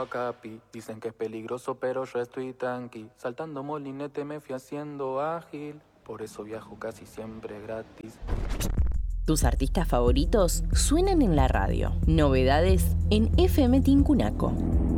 Capi. Dicen que es peligroso, pero yo estoy tranqui. Saltando molinete me fui haciendo ágil. Por eso viajo casi siempre gratis. Tus artistas favoritos suenan en la radio. Novedades en FM Tincunaco.